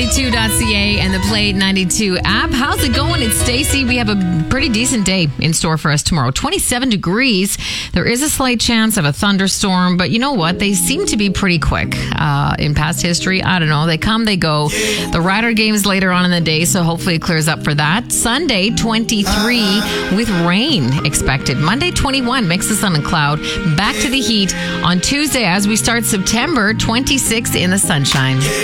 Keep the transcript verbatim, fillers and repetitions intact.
ninety-two dot c a and the Play ninety-two app. How's it going? It's Stacey. We have a pretty decent day in store for us tomorrow. twenty-seven degrees. There is a slight chance of a thunderstorm, but you know what? They seem to be pretty quick uh, in past history. I don't know. They come, they go. The Rider game's later on in the day, so hopefully it clears up for that. Sunday, twenty-three with rain expected. Monday, twenty-one, mix of sun and cloud. Back to the heat on Tuesday as we start September, twenty-six in the sunshine.